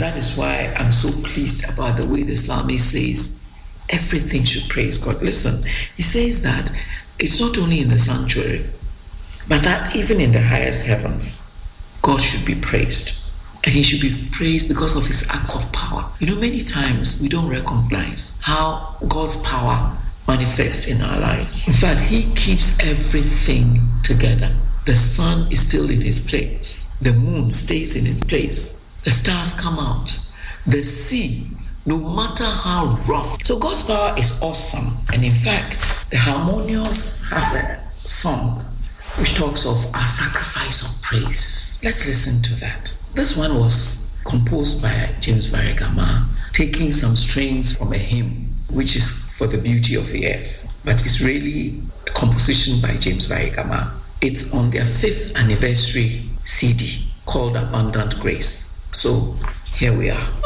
that is why I'm so pleased about the way the psalmist says everything should praise God. Listen, he says that it's not only in the sanctuary, but that even in the highest heavens, God should be praised. And he should be praised because of his acts of power. Many times we don't recognize how God's power manifests in our lives. In fact, he keeps everything together. The sun is still in its place. The moon stays in its place. The stars come out. The sea, no matter how rough. So God's power is awesome. And in fact, the Harmonious has a song which talks of our sacrifice of praise. Let's listen to that. This one was composed by James Varigama, taking some strains from a hymn, which is For the Beauty of the Earth. But it's really a composition by James Varigama. It's on their 5th anniversary CD called Abundant Grace. So here we are.